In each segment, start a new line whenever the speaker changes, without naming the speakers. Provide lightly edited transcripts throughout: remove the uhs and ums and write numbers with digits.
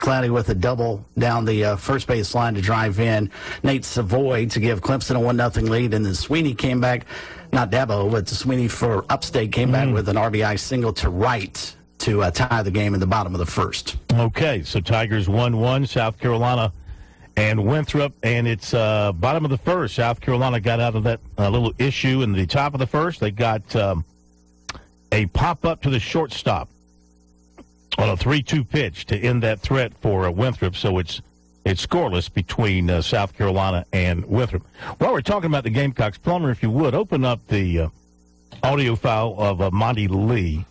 Clowney with a double down the first base line to drive in Nate Savoy to give Clemson a 1-0 lead, and then Sweeney came back, not Dabo, but Sweeney for Upstate came back with an RBI single to right to tie the game in the bottom of the first.
Okay, so Tigers 1-1, South Carolina and Winthrop, and it's bottom of the first. South Carolina got out of that little issue in the top of the first. They got a pop-up to the shortstop on a 3-2 pitch to end that threat for Winthrop, so it's scoreless between South Carolina and Winthrop. While we're talking about the Gamecocks, Plummer, if you would, open up the audio file of Monty Lee.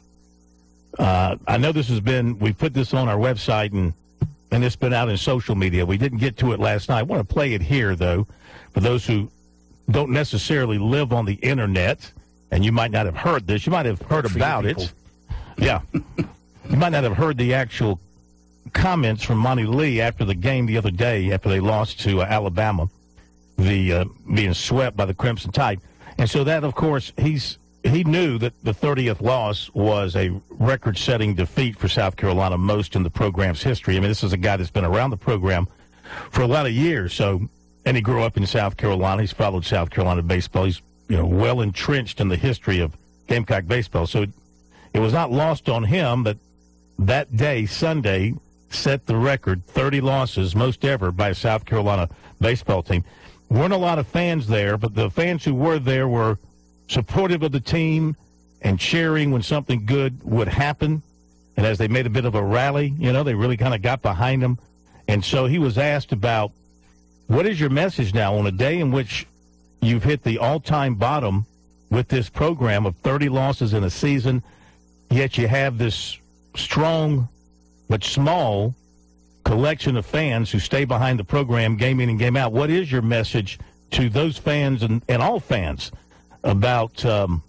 I know this has been, we put this on our website, and it's been out in social media. We didn't get to it last night. I want to play it here, though, for those who don't necessarily live on the Internet, and you might not have heard this. You might have heard about it. Yeah. You might not have heard the actual comments from Monty Lee after the game the other day, after they lost to Alabama, being swept by the Crimson Tide. And so that, of course, he knew that the 30th loss was a record-setting defeat for South Carolina, most in the program's history. I mean, this is a guy that's been around the program for a lot of years. So, and he grew up in South Carolina. He's followed South Carolina baseball. He's, well entrenched in the history of Gamecock baseball. So it was not lost on him that that day, Sunday, set the record, 30 losses, most ever by a South Carolina baseball team. Weren't a lot of fans there, but the fans who were there were supportive of the team and cheering when something good would happen. And as they made a bit of a rally, they really kind of got behind him. And so he was asked about, what is your message now on a day in which you've hit the all-time bottom with this program of 30 losses in a season, yet you have this strong but small collection of fans who stay behind the program game in and game out. What is your message to those fans and all fans about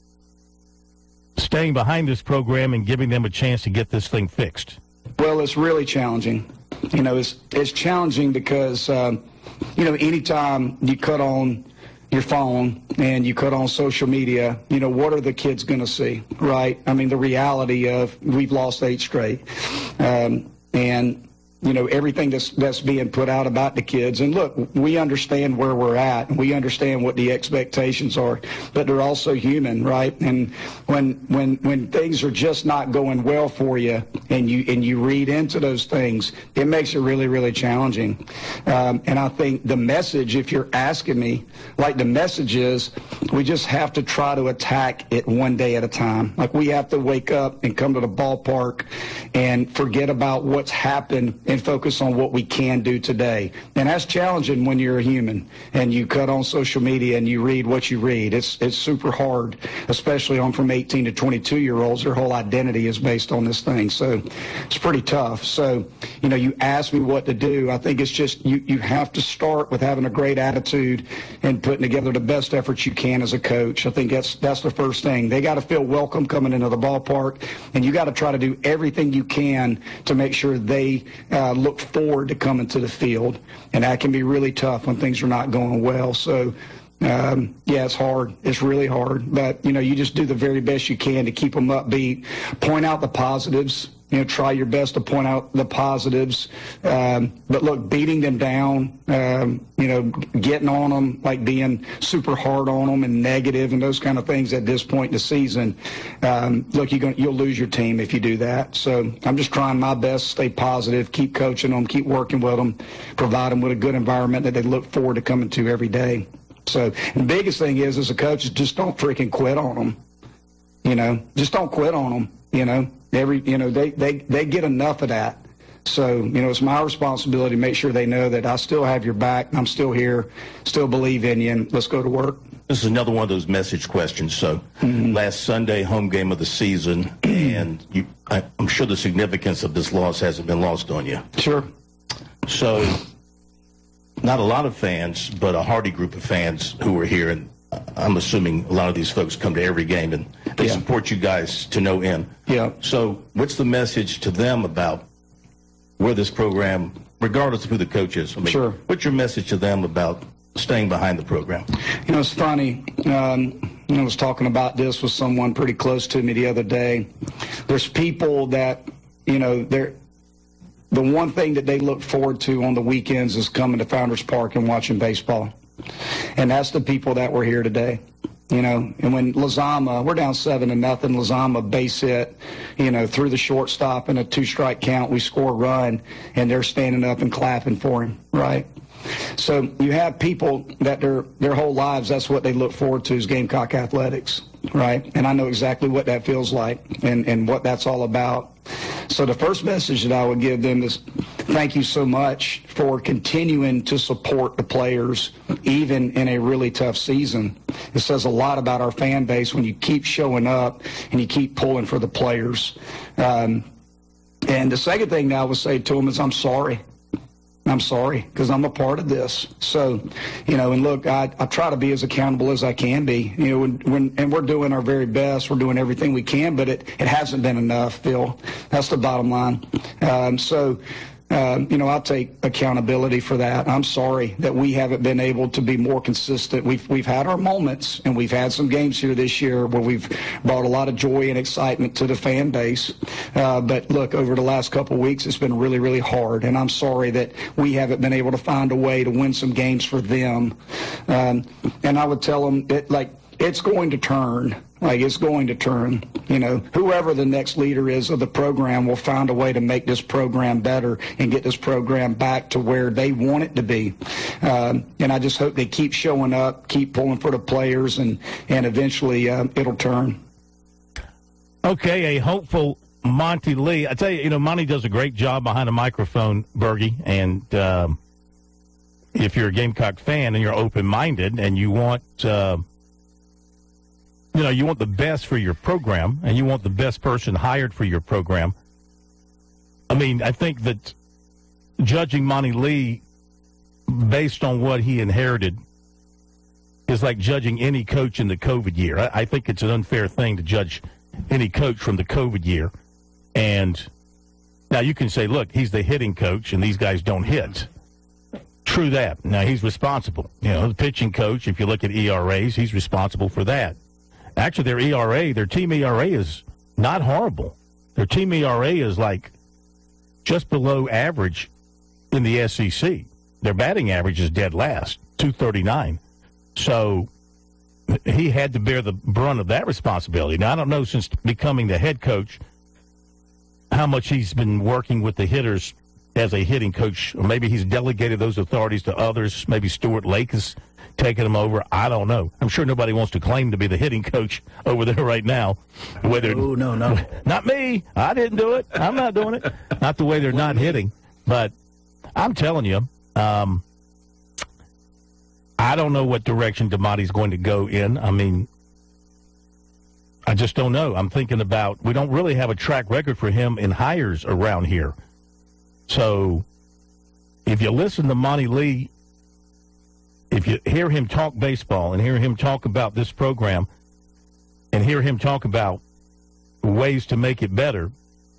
staying behind this program and giving them a chance to get this thing fixed?
Well, it's really challenging. It's challenging because, anytime you cut on your phone and you cut on social media, what are the kids going to see, right? I mean, the reality of we've lost 8 straight. And everything that's being put out about the kids. And look, we understand where we're at, and we understand what the expectations are, but they're also human, right? And when things are just not going well for you, and you read into those things, it makes it really, really challenging. And I think the message, if you're asking me, the message is we just have to try to attack it one day at a time. We have to wake up and come to the ballpark and forget about what's happened and focus on what we can do today. And that's challenging when you're a human and you cut on social media and you read what you read. It's super hard, especially on from 18 to 22-year-olds. Their whole identity is based on this thing. So it's pretty tough. So, you ask me what to do. I think it's just you have to start with having a great attitude and putting together the best efforts you can as a coach. I think that's the first thing. They got to feel welcome coming into the ballpark, and you got to try to do everything you can to make sure they look forward to coming to the field, and that can be really tough when things are not going well. So, it's hard. It's really hard, but you just do the very best you can to keep them upbeat, point out the positives. Try your best to point out the positives. But look, beating them down, getting on them, being super hard on them and negative and those kind of things at this point in the season, look, you'll lose your team if you do that. So I'm just trying my best to stay positive, keep coaching them, keep working with them, provide them with a good environment that they look forward to coming to every day. So the biggest thing is, as a coach, is just don't freaking quit on them. Just don't quit on them, They get enough of that. So, it's my responsibility to make sure they know that I still have your back, and I'm still here, still believe in you, and let's go to work.
This is another one of those message questions. So, last Sunday, home game of the season, and I'm sure the significance of this loss hasn't been lost on you.
Sure.
So, not a lot of fans, but a hearty group of fans who were here, and I'm assuming a lot of these folks come to every game, and they support you guys to no end.
Yeah.
So what's the message to them about where this program, regardless of who the coach is?
Sure.
What's your message to them about staying behind the program?
It's funny. I was talking about this with someone pretty close to me the other day. There's people that, the one thing that they look forward to on the weekends is coming to Founders Park and watching baseball. And that's the people that were here today. You know, and when Lizama, we're down 7-0, Lizama base hit, you know, through the shortstop in a 2-strike count, we score a run, and they're standing up and clapping for him, right? So you have people that their whole lives, that's what they look forward to is Gamecock athletics, right? And I know exactly what that feels like and what that's all about. So the first message that I would give them is thank you so much for continuing to support the players, even in a really tough season. It says a lot about our fan base when you keep showing up and you keep pulling for the players. And the second thing that I would say to them is I'm sorry. I'm sorry, because I'm a part of this. So, you know, and look, I try to be as accountable as I can be. You know, and we're doing our very best. We're doing everything we can, but it hasn't been enough, Phil. That's the bottom line. You know, I'll take accountability for that. I'm sorry that we haven't been able to be more consistent. We've had our moments, and we've had some games here this year where we've brought a lot of joy and excitement to the fan base. But look, over the last couple of weeks, it's been really, really hard, and I'm sorry that we haven't been able to find a way to win some games for them. And I would tell them that, like, it's going to turn. Like, it's going to turn. You know, whoever the next leader is of the program will find a way to make this program better and get this program back to where they want it to be. And I just hope they keep showing up, keep pulling for the players, and eventually it'll turn.
Okay, a hopeful Monty Lee. I tell you, you know, Monty does a great job behind a microphone, Bergie, and if you're a Gamecock fan and you're open-minded and you want you know, you want the best for your program, and you want the best person hired for your program. I mean, I think that judging Monty Lee based on what he inherited is like judging any coach in the COVID year. I think it's an unfair thing to judge any coach from the COVID year. And now you can say, look, he's the hitting coach, and these guys don't hit. True that. Now, he's responsible. You know, the pitching coach, if you look at ERAs, he's responsible for that. Actually, their ERA, their team ERA is not horrible. Their team ERA is like just below average in the SEC. Their batting average is dead last, 239. So he had to bear the brunt of that responsibility. Now, I don't know, since becoming the head coach, how much he's been working with the hitters as a hitting coach. Or maybe he's delegated those authorities to others. Maybe Stuart Lake is taking them over. I don't know. I'm sure nobody wants to claim to be the hitting coach over there right now. Whether
no.
Not me. I didn't do it. I'm not doing it. Not the way they're not hitting. But I'm telling you, I don't know what direction DeMonty's going to go in. I mean, I just don't know. I'm thinking about, we don't really have a track record for him in hires around here. So if you listen to Monty Lee, if you hear him talk baseball and hear him talk about this program and hear him talk about ways to make it better,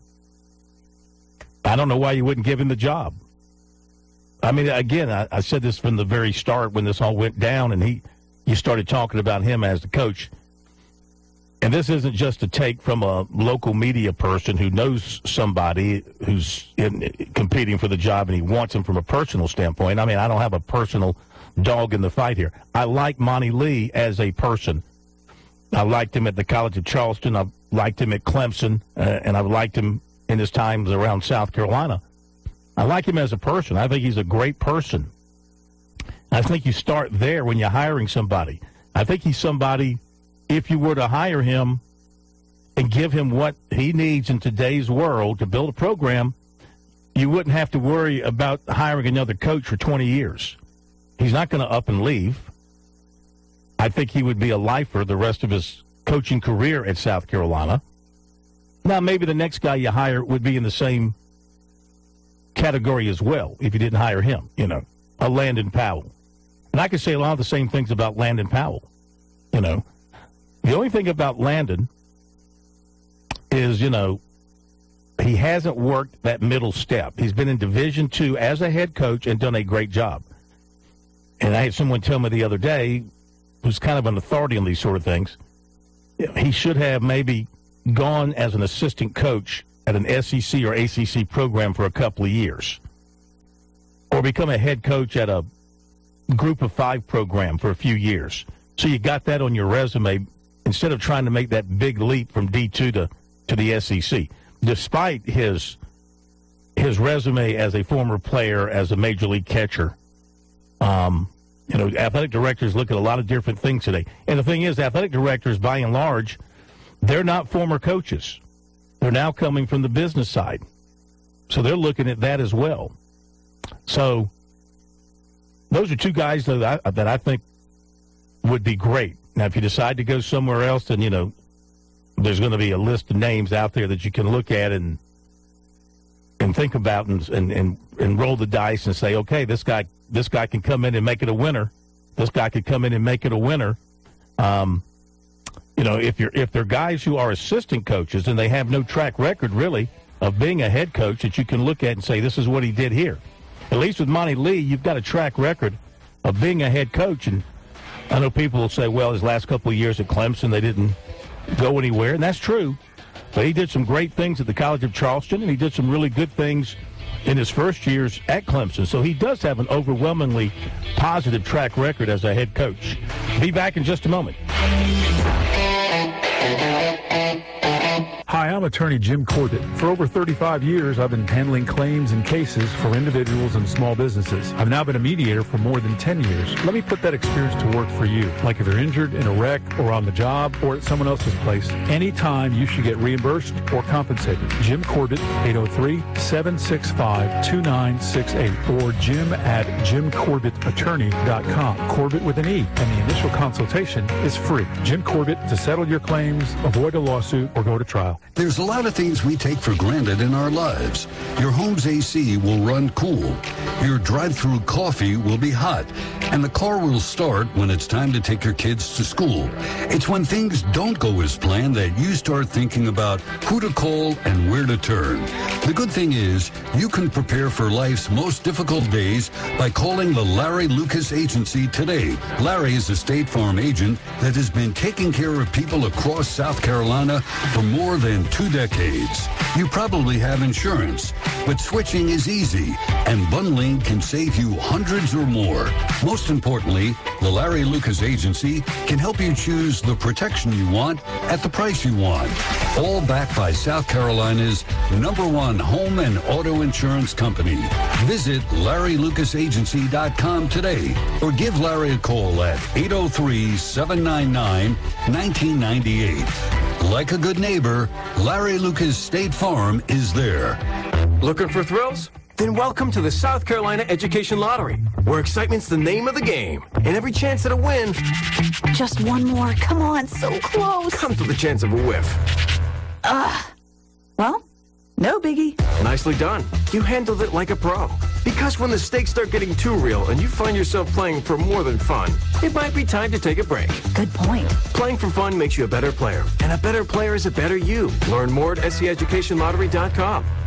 I don't know why you wouldn't give him the job. I mean, again, I said this from the very start when this all went down, and you started talking about him as the coach. And this isn't just a take from a local media person who knows somebody who's competing for the job and he wants him from a personal standpoint. I mean, I don't have a personal dog in the fight here. I like Monty Lee as a person. I liked him at the College of Charleston. I've liked him at Clemson, and I've liked him in his times around South Carolina. I like him as a person. I think he's a great person. I think you start there when you're hiring somebody. I think he's somebody, if you were to hire him and give him what he needs in today's world to build a program, you wouldn't have to worry about hiring another coach for 20 years. He's not going to up and leave. I think he would be a lifer the rest of his coaching career at South Carolina. Now, maybe the next guy you hire would be in the same category as well if you didn't hire him, you know, a Landon Powell. And I could say a lot of the same things about Landon Powell, you know. The only thing about Landon is, you know, he hasn't worked that middle step. He's been in Division II as a head coach and done a great job. And I had someone tell me the other day, who's kind of an authority on these sort of things, he should have maybe gone as an assistant coach at an SEC or ACC program for a couple of years, or become a head coach at a group of 5 program for a few years. So you got that on your resume instead of trying to make that big leap from D2 to the SEC. Despite his resume as a former player, as a major league catcher, athletic directors look at a lot of different things today. And the thing is, athletic directors, by and large, they're not former coaches. They're now coming from the business side. So they're looking at that as well. So those are 2 guys that I think would be great. Now, if you decide to go somewhere else, then, there's going to be a list of names out there that you can look at and think about and roll the dice and say, okay, this guy can come in and make it a winner. This guy could come in and make it a winner. If they're guys who are assistant coaches and they have no track record really of being a head coach that you can look at and say, this is what he did here. At least with Monty Lee, you've got a track record of being a head coach. And I know people will say, well, his last couple of years at Clemson, they didn't go anywhere. And that's true. But he did some great things at the College of Charleston, and he did some really good things in his first years at Clemson. So he does have an overwhelmingly positive track record as a head coach. Be back in just a moment.
Hi, I'm attorney Jim Corbett. For over 35 years, I've been handling claims and cases for individuals and small businesses. I've now been a mediator for more than 10 years. Let me put that experience to work for you. Like if you're injured in a wreck or on the job or at someone else's place, anytime you should get reimbursed or compensated. Jim Corbett, 803-765-2968 or jim@jimcorbettattorney.com. Corbett with an E, and the initial consultation is free. Jim Corbett to settle your claims, avoid a lawsuit, or go to trial.
There's a lot of things we take for granted in our lives. Your home's AC will run cool. Your drive-through coffee will be hot. And the car will start when it's time to take your kids to school. It's when things don't go as planned that you start thinking about who to call and where to turn. The good thing is, you can prepare for life's most difficult days by calling the Larry Lucas Agency today. Larry is a State Farm agent that has been taking care of people across South Carolina for more than 2 decades. You probably have insurance, but switching is easy, and bundling can save you hundreds or more. Most importantly, the Larry Lucas Agency can help you choose the protection you want at the price you want. All backed by South Carolina's #1 home and auto insurance company. Visit LarryLucasAgency.com today or give Larry a call at 803-799-1998. Like a good neighbor, Larry Lucas State Farm is there.
Looking for thrills? Then welcome to the South Carolina Education Lottery, where excitement's the name of the game. And every chance at a win...
Just one more. Come on, so close.
...comes with a chance of a whiff.
Well, no biggie.
Nicely done. You handled it like a pro. Because when the stakes start getting too real and you find yourself playing for more than fun, it might be time to take a break.
Good point.
Playing for fun makes you a better player. And a better player is a better you. Learn more at seeducationlottery.com.